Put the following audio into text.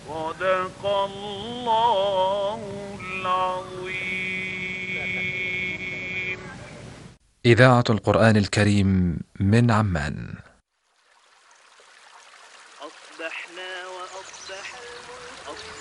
صدق الله العظيم. إذاعة القرآن الكريم من عمان. أصبحنا وأصبح الملك